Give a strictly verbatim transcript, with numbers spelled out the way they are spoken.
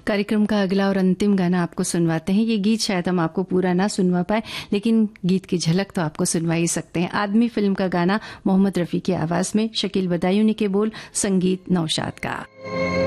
कार्यक्रम का अगला और अंतिम गाना आपको सुनवाते हैं। ये गीत शायद हम आपको पूरा ना सुनवा पाए, लेकिन गीत की झलक तो आपको सुनवा ही सकते हैं। आदमी फिल्म का गाना मोहम्मद रफ़ी की आवाज में, शकील बदायूनी के बोल, संगीत नौशाद का।